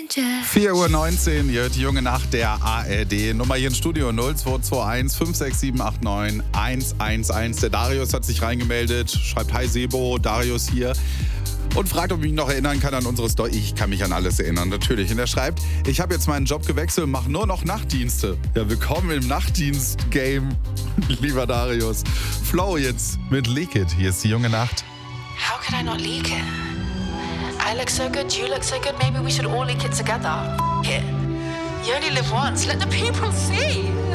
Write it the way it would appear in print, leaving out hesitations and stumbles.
4:19 Uhr, hier die junge Nacht der ARD. Nummer hier im Studio 0221 56789 111. Der Darius hat sich reingemeldet, schreibt: Hi Sebo, Darius hier. Und fragt, ob ich mich noch erinnern kann an unsere Story. Ich kann mich an alles erinnern, natürlich. Und er schreibt: Ich habe jetzt meinen Job gewechselt und mache nur noch Nachtdienste. Ja, willkommen im Nachtdienst-Game, lieber Darius. Flow jetzt mit Leak It. Hier ist die junge Nacht. How could I not leak it? I look so good, you look so good, maybe we should all leak it together. F*** it. You only live once, let the people see.